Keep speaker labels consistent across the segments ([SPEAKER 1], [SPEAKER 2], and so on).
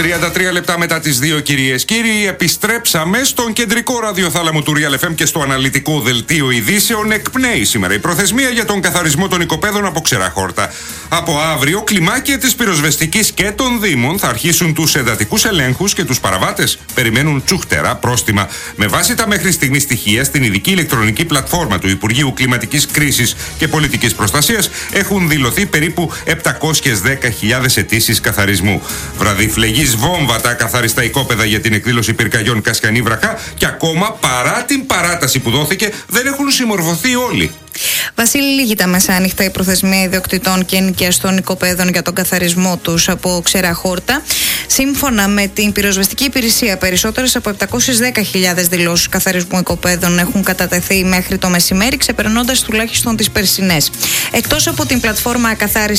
[SPEAKER 1] 33 λεπτά μετά τις 2, κυρίες κύριοι, επιστρέψαμε στον κεντρικό ραδιοθάλαμο του Real FM και στο αναλυτικό δελτίο ειδήσεων. Εκπνέει σήμερα η προθεσμία για τον καθαρισμό των οικοπαίδων από ξερά χόρτα. Από αύριο, κλιμάκια της πυροσβεστικής και των Δήμων θα αρχίσουν τους εντατικούς ελέγχους και τους παραβάτες περιμένουν τσούχτερα πρόστιμα. Με βάση τα μέχρι στιγμή στοιχεία στην ειδική ηλεκτρονική πλατφόρμα του Υπουργείου Κλιματικής Κρίσης και Πολιτικής Προστασίας έχουν δηλωθεί περίπου 710.000 αιτήσεις καθαρισμού. Βραδιφλεγής βόμβα τα καθαριστά οικόπεδα για την εκδήλωση πυρκαγιών Κασιανή Βραχά και ακόμα παρά την παράταση που δόθηκε δεν έχουν συμμορφωθεί όλοι.
[SPEAKER 2] Βασίλη, λήγει τα μεσάνυχτα η προθεσμία ιδιοκτητών και ενοικιαστών οικοπαίδων για τον καθαρισμό τους από ξερά χόρτα. Σύμφωνα με την πυροσβεστική υπηρεσία, περισσότερες από 710.000 δηλώσεις καθαρισμού οικοπαίδων έχουν κατατεθεί μέχρι το μεσημέρι, ξεπερνώντας τουλάχιστον τις περσινές. Εκτός από την πλατφόρμα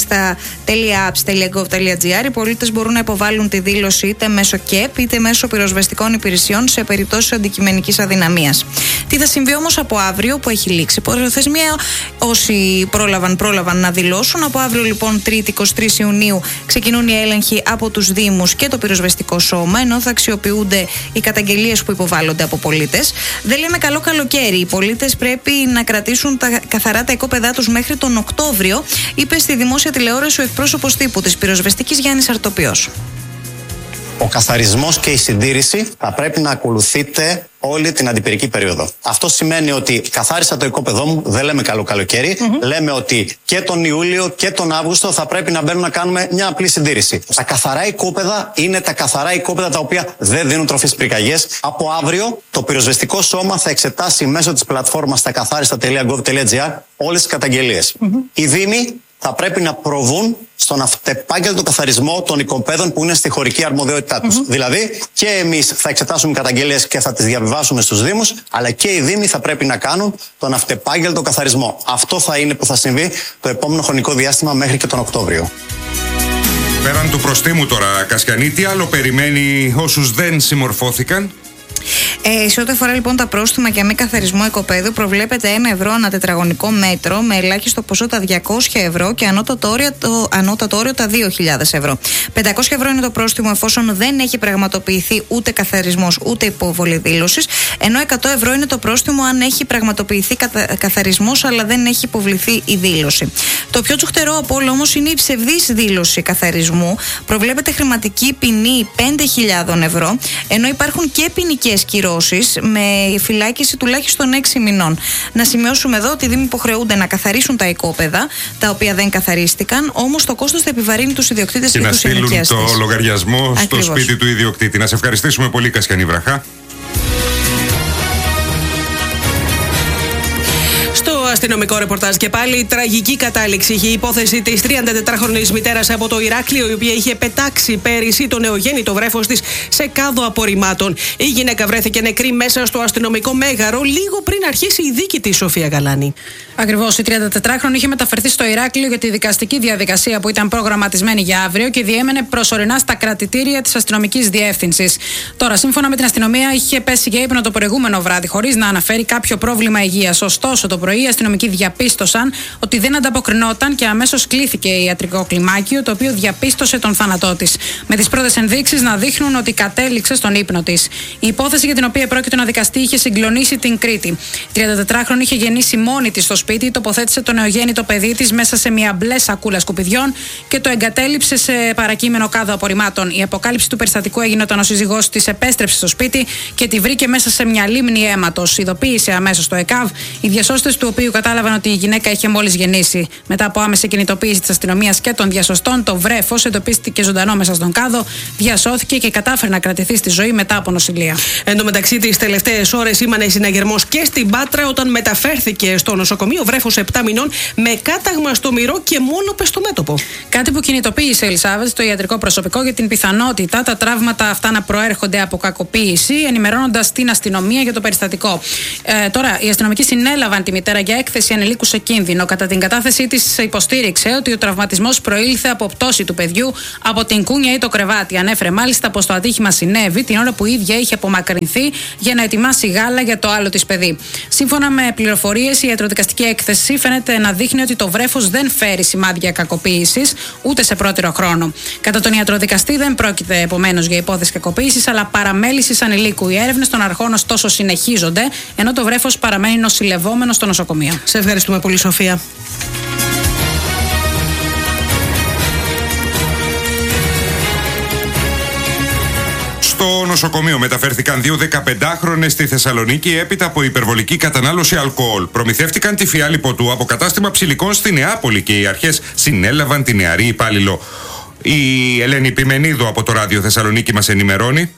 [SPEAKER 2] καθάριστα.apps.gov.gr, οι πολίτες μπορούν να υποβάλουν τη δήλωση είτε μέσω ΚΕΠ είτε μέσω πυροσβεστικών υπηρεσιών σε περιπτώσεις αντικειμενικής αδυναμίας. Τι θα συμβεί όμως από αύριο που έχει λήξει η προθεσμία? Όσοι πρόλαβαν να δηλώσουν. Από αύριο, λοιπόν, 3η 23 Ιουνίου, ξεκινούν οι έλεγχοι από τους Δήμους και το πυροσβεστικό σώμα, ενώ θα αξιοποιούνται οι καταγγελίες που υποβάλλονται από πολίτες. Δεν λέμε καλό καλοκαίρι. Οι πολίτες πρέπει να κρατήσουν καθαρά τα οικόπεδά τους μέχρι τον Οκτώβριο, είπε στη δημόσια τηλεόραση ο εκπρόσωπος τύπου της πυροσβεστικής Γιάννης Αρτοπιός.
[SPEAKER 3] Ο καθαρισμός και η συντήρηση θα πρέπει να ακολουθείτε όλη την αντιπυρική περίοδο. Αυτό σημαίνει ότι καθάρισα το οικόπεδό μου, δεν λέμε καλό καλοκαίρι, λέμε ότι και τον Ιούλιο και τον Αύγουστο θα πρέπει να μπαίνουμε να κάνουμε μια απλή συντήρηση. Τα καθαρά οικόπεδα είναι τα καθαρά οικόπεδα τα οποία δεν δίνουν τροφή στις πυρκαγιές. Από αύριο το πυροσβεστικό σώμα θα εξετάσει μέσω της πλατφόρμας στα καθάριστα.gov.gr όλες τις καταγγελίες. Οι Δήμοι θα πρέπει να προβούν στον αυτεπάγγελτο καθαρισμό των οικοπαίδων που είναι στη χωρική αρμοδιότητά τους. Δηλαδή, και εμείς θα εξετάσουμε καταγγελίες και θα τις διαβιβάσουμε στους Δήμους, αλλά και οι Δήμοι θα πρέπει να κάνουν τον αυτεπάγγελτο καθαρισμό. Αυτό θα είναι που θα συμβεί το επόμενο χρονικό διάστημα μέχρι και τον Οκτώβριο.
[SPEAKER 1] Πέραν του προστίμου τώρα, Κασιανή, τι άλλο περιμένει όσους δεν συμμορφώθηκαν?
[SPEAKER 2] Σε ό,τι αφορά, λοιπόν, τα πρόστιμα για μη καθαρισμό οικοπαίδου, προβλέπεται 1 ευρώ ανά τετραγωνικό μέτρο, με ελάχιστο ποσό τα 200 ευρώ και ανώτατο όριο τα 2.000 ευρώ. 500 ευρώ είναι το πρόστιμο εφόσον δεν έχει πραγματοποιηθεί ούτε καθαρισμός ούτε υποβολή δήλωσης, ενώ 100 ευρώ είναι το πρόστιμο αν έχει πραγματοποιηθεί καθαρισμός αλλά δεν έχει υποβληθεί η δήλωση. Το πιο τσουχτερό από όλο όμως είναι η ψευδής δήλωση καθαρισμού. Προβλέπεται χρηματική ποινή 5.000 ευρώ, ενώ υπάρχουν και ποινικές κυρώσεις με φυλάκιση τουλάχιστον 6 μηνών. Να σημειώσουμε εδώ ότι οι Δήμοι υποχρεούνται να καθαρίσουν τα οικόπεδα τα οποία δεν καθαρίστηκαν, όμως το κόστος θα επιβαρύνει τους ιδιοκτήτες και τους ενοικιαστές.
[SPEAKER 1] Και να στείλουν το λογαριασμό στο σπίτι του ιδιοκτήτη. Να σε ευχαριστήσουμε πολύ, Κασιανή Βραχά.
[SPEAKER 4] Αστυνομικό ρεπορτάζ και πάλι τραγική κατάληξη είχε η υπόθεση της 34χρονης μητέρας από το Ηράκλειο, η οποία είχε πετάξει πέρυσι το νεογέννητο βρέφος της σε κάδο απορριμμάτων. Η γυναίκα βρέθηκε νεκρή μέσα στο αστυνομικό μέγαρο λίγο πριν αρχίσει η δίκη της, Σοφία Γαλάνη.
[SPEAKER 5] Ακριβώς, η 34χρονη είχε μεταφερθεί στο Ηράκλειο για τη δικαστική διαδικασία που ήταν προγραμματισμένη για αύριο και διέμενε προσωρινά στα κρατητήρια της αστυνομικής διεύθυνσης. Τώρα, σύμφωνα με την αστυνομία, είχε πέσει για ύπνο το προηγούμενο βράδυ χωρίς να αναφέρει κάποιο πρόβλημα υγείας. Ωστόσο, το πρωί οι αστυνομικοί διαπίστωσαν ότι δεν ανταποκρινόταν και αμέσως κλήθηκε ιατρικό κλιμάκιο, το οποίο διαπίστωσε τον θάνατό της, με τις πρώτες ενδείξεις να δείχνουν ότι κατέληξε στον ύπνο της. Η υπόθεση για την οποία πρόκειται να δικαστεί είχε συγκλονίσει την Κρήτη. Η 34χρονη είχε γεννήσει μόνη της στο σπίτι, τοποθέτησε το νεογέννητο παιδί της μέσα σε μια μπλε σακούλα σκουπιδιών και το εγκατέλειψε σε παρακείμενο κάδο απορριμμάτων. Η αποκάλυψη του περιστατικού έγινε όταν ο σύζυγός της επέστρεψε στο σπίτι και τη βρήκε μέσα σε μια λίμνη αίματος. Ειδοποίησε αμέσως το ΕΚΑΒ, οι διασώστες του οποίου κατάλαβαν ότι η γυναίκα είχε μόλις γεννήσει. Μετά από άμεση κινητοποίηση της αστυνομίας και των διασωστών, το βρέφος εντοπίστηκε ζωντανό μέσα στον κάδο, διασώθηκε και κατάφερε να κρατηθεί στη ζωή μετά από νοσηλεία.
[SPEAKER 4] Εν τω μεταξύ, τις τελευταίες ώρες ήμανε συναγερμός και στην Πάτρα όταν μεταφέρθηκε στο νοσοκομείο βρέφος 7 μηνών με κάταγμα στο μυρό και μόνο πες στο μέτωπο.
[SPEAKER 5] Κάτι που κινητοποίησε, Ελισάβετ, το ιατρικό προσωπικό για την πιθανότητα τα τραύματα αυτά να προέρχονται από κακοποίηση, ενημερώνοντας την αστυνομία για το περιστατικό. Τώρα, οι αστυνομικοί συνέλαβαν τη μητέρα για έκθεση ανηλίκου σε κίνδυνο. Κατά την κατάθεσή της υποστήριξε ότι ο τραυματισμός προήλθε από πτώση του παιδιού από την κούνια ή το κρεβάτι. Ανέφερε μάλιστα πως το ατύχημα συνέβη την ώρα που η ίδια είχε απομακρυνθεί για να ετοιμάσει γάλα για το άλλο της παιδί. Σύμφωνα με πληροφορίες, η ιατροδικαστική έκθεση φαίνεται να δείχνει ότι το βρέφος δεν φέρει σημάδια κακοποίησης ούτε σε πρώτερο χρόνο. Κατά τον ιατροδικαστή, δεν πρόκειται επομένως για υπόθεση κακοποίησης, αλλά παραμέλησης ανηλίκου. Οι έρευνες των αρχών ωστόσο συνεχίζονται, ενώ το βρέφος παραμένει νοσηλευόμενο στο νοσοκομείο.
[SPEAKER 4] Σε ευχαριστούμε πολύ, Σοφία.
[SPEAKER 1] Στο νοσοκομείο μεταφέρθηκαν 2 15χρονες στη Θεσσαλονίκη έπειτα από υπερβολική κατανάλωση αλκοόλ. Προμηθεύτηκαν τη φιάλη ποτού από κατάστημα ψηλικών στη Νεάπολη και οι αρχές συνέλαβαν τη νεαρή υπάλληλο. Η Ελένη Πιμενίδου από το Ράδιο Θεσσαλονίκη μας ενημερώνει.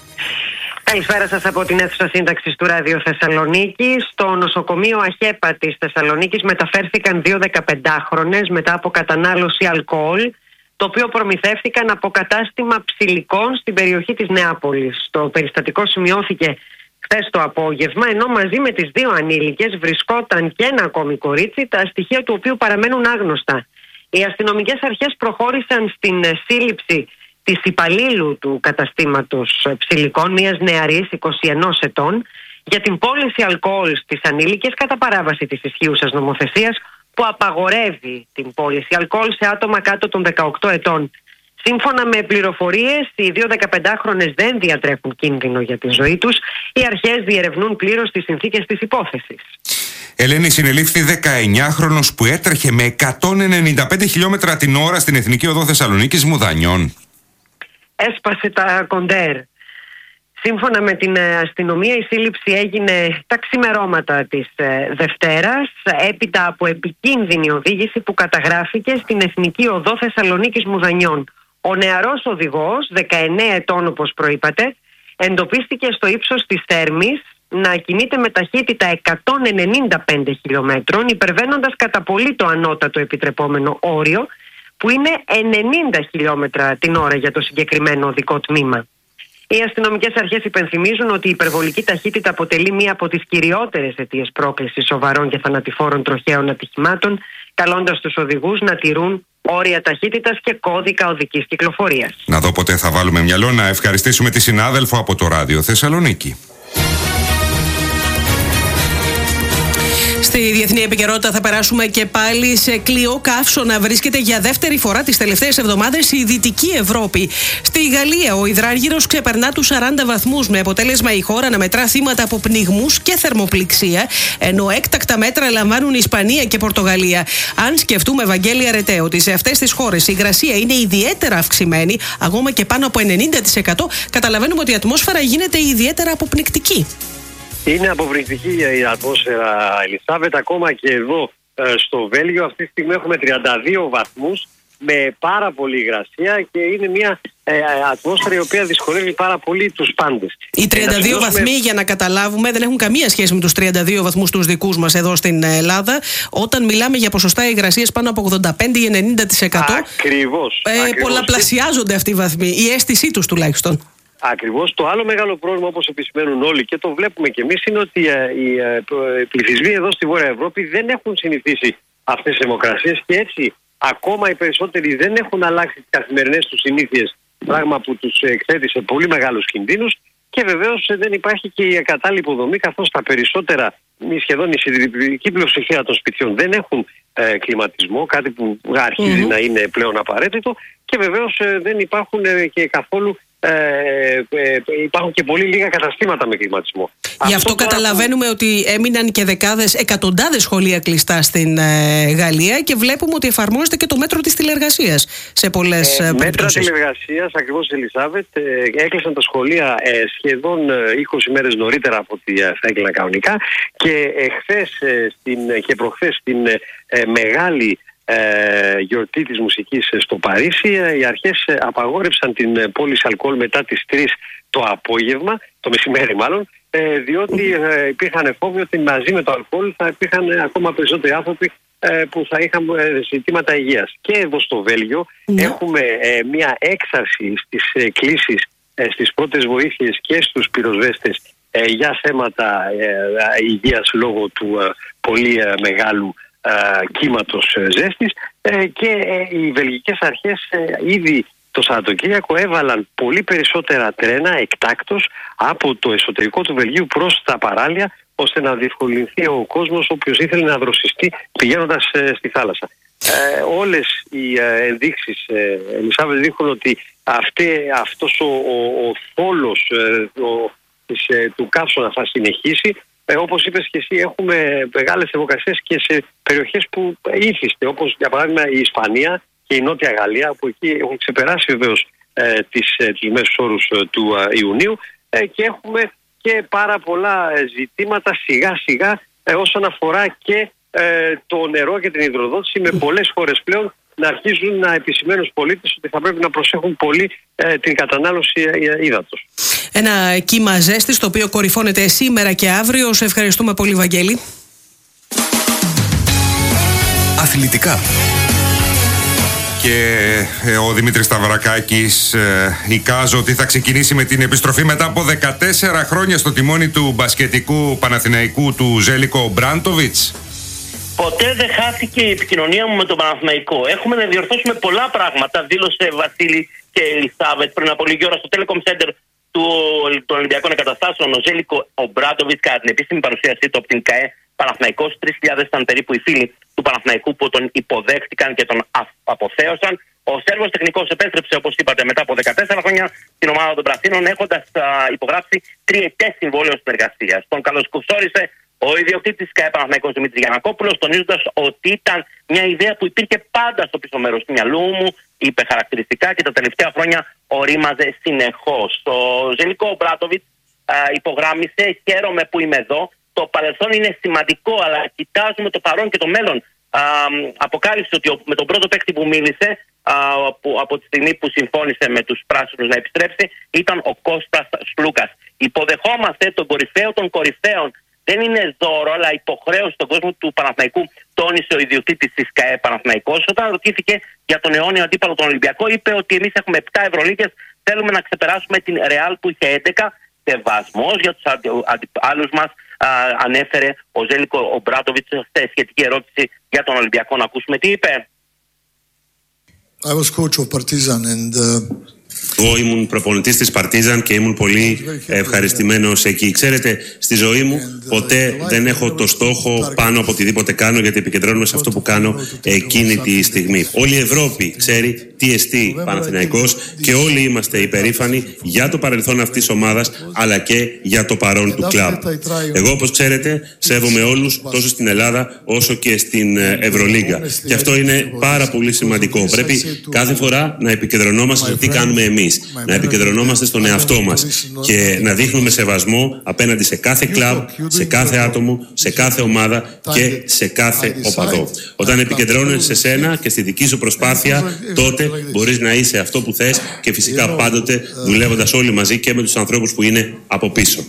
[SPEAKER 6] Καλησπέρα σας από την αίθουσα σύνταξης του Ράδιο Θεσσαλονίκη. Στο νοσοκομείο Αχέπα της Θεσσαλονίκης μεταφέρθηκαν 2 15χρονες μετά από κατανάλωση αλκοόλ, το οποίο προμηθεύτηκαν από κατάστημα ψηλικών στην περιοχή της Νεάπολης. Το περιστατικό σημειώθηκε χθες το απόγευμα, ενώ μαζί με τις 2 ανήλικες βρισκόταν και ένα ακόμη κορίτσι, τα στοιχεία του οποίου παραμένουν άγνωστα. Οι αστυνομικές αρχές προχώρησαν στην σύλληψη της υπαλλήλου του καταστήματος ψηλικών, μιας νεαρής 21 ετών, για την πώληση αλκοόλ στις ανήλικες κατά παράβαση της ισχύουσας νομοθεσίας, που απαγορεύει την πώληση αλκοόλ σε άτομα κάτω των 18 ετών. Σύμφωνα με πληροφορίες, οι 2 15χρονες δεν διατρέχουν κίνδυνο για τη ζωή τους. Οι αρχές διερευνούν πλήρως τις συνθήκες της υπόθεσης.
[SPEAKER 1] Ελένη, συνελήφθη 19χρονος που έτρεχε με 195 χιλιόμετρα την ώρα στην Εθνική Οδό Θεσσαλονίκης Μουδανιών.
[SPEAKER 6] Έσπασε τα κοντέρ. Σύμφωνα με την αστυνομία, η σύλληψη έγινε τα ξημερώματα της Δευτέρας, έπειτα από επικίνδυνη οδήγηση που καταγράφηκε στην Εθνική Οδό Θεσσαλονίκης Μουδανιών. Ο νεαρός οδηγός, 19 ετών όπως προείπατε, εντοπίστηκε στο ύψος της Θέρμης να κινείται με ταχύτητα 195 χιλιόμετρων, υπερβαίνοντας κατά πολύ το ανώτατο επιτρεπόμενο όριο, που είναι 90 χιλιόμετρα την ώρα για το συγκεκριμένο οδικό τμήμα. Οι αστυνομικές αρχές υπενθυμίζουν ότι η υπερβολική ταχύτητα αποτελεί μία από τις κυριότερες αιτίες πρόκλησης σοβαρών και θανατηφόρων τροχαίων ατυχημάτων, καλώντας τους οδηγούς να τηρούν όρια ταχύτητας και κώδικα οδικής κυκλοφορίας.
[SPEAKER 1] Να δω πότε θα βάλουμε μυαλό να ευχαριστήσουμε τη συνάδελφο από το Ράδιο Θεσσαλονίκη.
[SPEAKER 4] Στη διεθνή επικαιρότητα θα περάσουμε και πάλι σε κλειό καύσωνα. Βρίσκεται για δεύτερη φορά τις τελευταίες εβδομάδες η Δυτική Ευρώπη. Στη Γαλλία ο υδράργυρος ξεπερνά τους 40 βαθμούς, με αποτέλεσμα η χώρα να μετρά θύματα από πνιγμούς και θερμοπληξία, ενώ έκτακτα μέτρα λαμβάνουν η Ισπανία και Πορτογαλία. Αν σκεφτούμε, Βαγγέλη Αρετέ, ότι σε αυτές τις χώρες η υγρασία είναι ιδιαίτερα αυξημένη, ακόμα και πάνω από 90%, καταλαβαίνουμε ότι η ατμόσφαιρα γίνεται ιδιαίτερα αποπνικτική.
[SPEAKER 7] Είναι αποπνικτική η ατμόσφαιρα, Ελισάβετ. Ακόμα και εδώ στο Βέλγιο αυτή τη στιγμή έχουμε 32 βαθμούς με πάρα πολύ υγρασία και είναι μια ατμόσφαιρα η οποία δυσκολεύει πάρα πολύ τους πάντες.
[SPEAKER 4] Οι 32 βαθμοί, για να καταλάβουμε, δεν έχουν καμία σχέση με τους 32 βαθμούς τους δικούς μας εδώ στην Ελλάδα. Όταν μιλάμε για ποσοστά υγρασίας πάνω από 85 ή 90%,
[SPEAKER 7] ακριβώς. Πολλαπλασιάζονται
[SPEAKER 4] αυτοί οι βαθμοί, η αίσθησή τους τουλάχιστον.
[SPEAKER 7] Ακριβώς. Το άλλο μεγάλο πρόβλημα, όπως επισημαίνουν όλοι και το βλέπουμε και εμείς, είναι ότι οι πληθυσμοί εδώ στη Βόρεια Ευρώπη δεν έχουν συνηθίσει αυτές τις θερμοκρασίες και έτσι ακόμα οι περισσότεροι δεν έχουν αλλάξει τις καθημερινές τους συνήθειες, πράγμα που τους εκθέτει σε πολύ μεγάλους κινδύνους, και βεβαίως δεν υπάρχει και η κατάλληλη υποδομή, καθώς τα περισσότερα, σχεδόν η συντριπτική πλειοψηφία των σπιτιών δεν έχουν κλιματισμό, κάτι που αρχίζει να είναι πλέον απαραίτητο, και βεβαίως δεν υπάρχουν και καθόλου υπάρχουν και πολύ λίγα καταστήματα με κλιματισμό.
[SPEAKER 4] Γι' αυτό καταλαβαίνουμε ότι έμειναν και εκατοντάδες σχολεία κλειστά στην Γαλλία, και βλέπουμε ότι εφαρμόζεται και το μέτρο της τηλεργασίας σε πολλές περιπτώσεις.
[SPEAKER 7] Μέτρα τηλεργασίας, ακριβώς, Ελισάβετ. Έκλεισαν τα σχολεία σχεδόν 20 μέρες νωρίτερα από ό,τι θα έκλειναν κανονικά, και χθες και προχθές στην μεγάλη γιορτή της μουσικής στο Παρίσι, οι αρχές απαγόρευσαν την πώληση αλκοόλ μετά τις 3 το απόγευμα, το μεσημέρι μάλλον, διότι υπήρχαν φόβοι ότι μαζί με το αλκοόλ θα υπήρχαν ακόμα περισσότεροι άνθρωποι που θα είχαν ζητήματα υγείας. Και εδώ στο Βέλγιο έχουμε μια έξαρση στις κλήσεις, στις πρώτες βοήθειες και στους πυροσβέστες για θέματα υγείας λόγω του πολύ μεγάλου κύματος ζέστης, και οι βελγικές αρχές ήδη το Σαββατοκύριακο έβαλαν πολύ περισσότερα τρένα εκτάκτως από το εσωτερικό του Βελγίου προς τα παράλια, ώστε να διευκολυνθεί ο κόσμος όποιος ήθελε να δροσιστεί πηγαίνοντας στη θάλασσα. Όλες οι ενδείξεις, Ελισάβετ, δείχνουν ότι αυτός ο θόλος του καύσωνα θα συνεχίσει. Όπως είπες και εσύ, έχουμε μεγάλες θερμοκρασίες και σε περιοχές που ήθιστε, όπως για παράδειγμα η Ισπανία και η Νότια Γαλλία, που εκεί έχουν ξεπεράσει βεβαίως τις μέσους όρους του Ιουνίου, και έχουμε και πάρα πολλά ζητήματα σιγά σιγά όσον αφορά και το νερό και την υδροδότηση, με πολλές χώρες πλέον να αρχίζουν να επισημαίνουν στους πολίτες ότι θα πρέπει να προσέχουν πολύ την κατανάλωση ύδατος.
[SPEAKER 4] Ένα κύμα ζέστης το οποίο κορυφώνεται σήμερα και αύριο. Σε ευχαριστούμε πολύ, Βαγγέλη.
[SPEAKER 8] Αθλητικά.
[SPEAKER 1] Και ο Δημήτρης Σταυρακάκης εικάζω ότι θα ξεκινήσει με την επιστροφή μετά από 14 χρόνια στο τιμόνι του μπασκετικού Παναθηναϊκού του Ζέλικο Ομπράντοβιτς.
[SPEAKER 9] Ποτέ δεν χάθηκε η επικοινωνία μου με τον Παναθηναϊκό. Έχουμε να διορθώσουμε πολλά πράγματα, δήλωσε Βασίλη και Ελισάβετ πριν από λίγη ώρα στο Telecom Center των Ολυμπιακών Εγκαταστάσεων ο Ζέλικο Ομπράντοβιτς κατά την επίσημη παρουσίασή του από την ΚΑΕ Παναθηναϊκός. 3.000 ήταν περίπου οι φίλοι του Παναθηναϊκού που τον υποδέχτηκαν και τον αποθέωσαν. Ο Σέρβος τεχνικός επέστρεψε, όπως είπατε, μετά από 14 χρόνια στην ομάδα των Πρασίνων, έχοντας υπογράψει τριετές συμβόλαιο συνεργασίας. Τον καλοσκουσόρισε ο ιδιοκτήτης ΚΑΕ Παναθηναϊκός Δημήτρης Γιαννακόπουλος, τονίζοντας ότι ήταν μια ιδέα που υπήρχε πάντα στο πίσω μέρος του μυαλού μου, είπε χαρακτηριστικά, και τα τελευταία χρόνια ορίμαζε συνεχώς. Ο Ζέλικο Ομπράντοβιτς υπογράμμισε: «Χαίρομαι που είμαι εδώ. Το παρελθόν είναι σημαντικό, αλλά κοιτάζουμε το παρόν και το μέλλον». Αποκάλυψε ότι με τον πρώτο παίκτη που μίλησε από τη στιγμή που συμφώνησε με τους πράσινους να επιστρέψει ήταν ο Κώστας Σλούκας. «Υποδεχόμαστε τον κορυφαίο των κορυφαίων. Δεν είναι δώρο, αλλά υποχρέωση στον κόσμο του Παναθηναϊκού», τόνισε ο ιδιοκτήτης της ΚΑΕ Παναθηναϊκός. Όταν ρωτήθηκε για τον αιώνιο αντίπαλο τον Ολυμπιακό, είπε ότι εμείς έχουμε 7 Ευρωλίγκες, θέλουμε να ξεπεράσουμε την Ρεάλ που είχε 11. Σεβασμός για τους αντιπάλους μας, ανέφερε ο Ζέλικο Ομπράντοβιτς σε σχετική ερώτηση για τον Ολυμπιακό. Να ακούσουμε τι είπε.
[SPEAKER 10] I was coach of Partizan and
[SPEAKER 11] Εγώ ήμουν προπονητής της Παρτίζαν και ήμουν πολύ ευχαριστημένος εκεί. Ξέρετε, στη ζωή μου ποτέ δεν έχω το στόχο πάνω από οτιδήποτε κάνω, γιατί επικεντρώνομαι σε αυτό που κάνω εκείνη τη στιγμή. Όλη η Ευρώπη ξέρει τι εστί Παναθηναϊκός και όλοι είμαστε υπερήφανοι για το παρελθόν αυτής της ομάδας, αλλά και για το παρόν του κλαμπ. Εγώ, όπως ξέρετε, σέβομαι όλους, τόσο στην Ελλάδα όσο και στην Ευρωλίγκα. Και αυτό είναι πάρα πολύ σημαντικό. Πρέπει κάθε φορά να επικεντρωνόμαστε στο τι κάνουμε εμείς, να επικεντρωνόμαστε στον εαυτό μας και να δείχνουμε σεβασμό απέναντι σε κάθε κλαμπ, σε κάθε άτομο, σε κάθε ομάδα και σε κάθε οπαδό. Όταν επικεντρώνεσαι σε σένα και στη δική σου προσπάθεια, τότε μπορείς να είσαι αυτό που θες και φυσικά πάντοτε δουλεύοντας όλοι μαζί και με τους ανθρώπους που είναι από πίσω.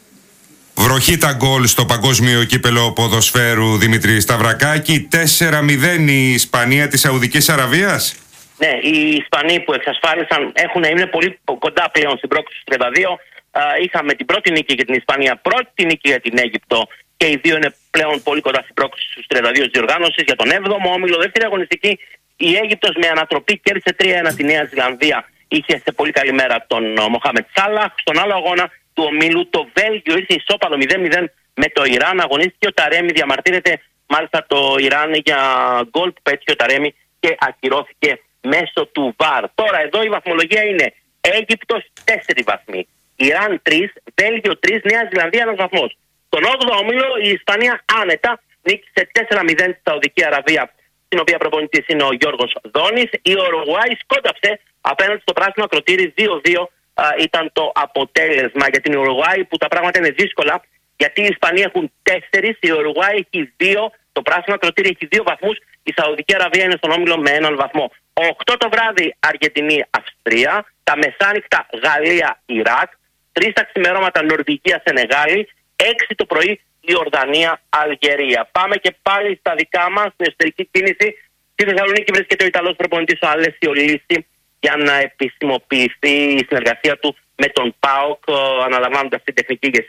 [SPEAKER 1] Βροχή τα γκολ στο παγκόσμιο κύπελο ποδοσφαίρου, Δημήτρη Σταυρακάκη. 4-0 η Ισπανία της Σαουδικής Αραβίας.
[SPEAKER 9] Ναι, οι Ισπανοί που εξασφάλισαν είναι πολύ κοντά πλέον στην πρόκριση του 32. Είχαμε την πρώτη νίκη για την Ισπανία, πρώτη νίκη για την Αίγυπτο και οι δύο είναι πλέον πολύ κοντά στην πρόκριση στους 32 της διοργάνωσης. Για τον 7ο όμιλο, δεύτερη αγωνιστική, η Αίγυπτος με ανατροπή κέρδισε 3-1 τη Νέα Ζηλανδία. Είχε σε πολύ καλή μέρα τον Μοχάμετ Σάλαχ. Στον άλλο αγώνα του ομίλου, το Βέλγιο ήρθε ισόπαλο 0-0 με το Ιράν. Αγωνίστηκε ο Ταρέμι, διαμαρτύρεται μάλιστα το Ιράν για γκολ που πέτυχε ο Ταρέμι και ακυρώθηκε μέσω του ΒΑΡ. Τώρα εδώ η βαθμολογία είναι Αίγυπτος 4 βαθμοί, Ιράν 3, Βέλγιο 3, Νέα Ζηλανδία 1 βαθμός. Στον 8ο όμιλο η Ισπανία άνετα νίκησε 4-0 στη Σαουδική Αραβία, στην οποία προπονητής είναι ο Γιώργος Δόνης. Η Ουρουγουάη σκόνταψε απέναντι στο πράσινο ακροτήρι, 2-2 ήταν το αποτέλεσμα για την Ουρουγουάη, που τα πράγματα είναι δύσκολα, γιατί οι Ισπανοί έχουν 4, η Ουρουγουάη έχει 2, το πράσινο ακροτήρι έχει 2 βαθμούς, η Σαουδική Αραβία είναι στον όμιλο με 1 βαθμό. 8 το βράδυ Αργεντινή-Αυστρία, τα μεσάνυχτα Γαλλία-Ιράκ, 3 τα ξημερώματα Νορβηγία-Σενεγάλη, 6 το πρωί Ιορδανία-Αλγερία. Πάμε και πάλι στα δικά μας, στην εσωτερική κίνηση. Στη Θεσσαλονίκη βρίσκεται ο Ιταλός προπονητής ο Αλέσιο Λύση για να επισημοποιηθεί η συνεργασία του με τον ΠΑΟΚ, αναλαμβάνοντας την τεχνική ηγεσία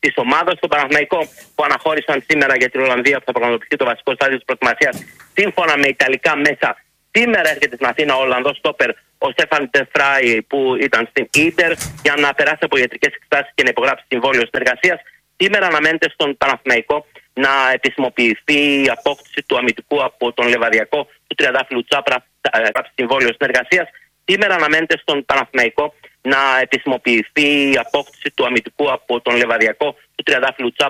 [SPEAKER 9] της ομάδας. Στον Παναθηναϊκό που αναχώρησαν σήμερα για την Ολλανδία που θα πραγματοποιηθεί το βασικό στάδιο της προετοιμασίας σύμφωνα με ιταλικά μέσα. Σήμερα έρχεται στην Αθήνα ο Ολλανδός στόπερ ο Στέφαν Τεφράι που ήταν στην Ίντερ για να περάσει από ιατρικές εξετάσεις και να υπογράψει συμβόλαιο συνεργασίας. Σήμερα αναμένεται στον Παναθηναϊκό να επισημοποιηθεί η απόκτηση του αμυντικού από τον Λεβαδιακό του τριαντάφυλλου Τσάπρα, συμβόλαιο συνεργασίας. Σήμερα αναμένεται στον Παναθηναϊκό να επισημοποιηθεί η απόκτηση του αμυντικού από τον Λεβαδιακό του τριαντάφυλλου Τσάπρα.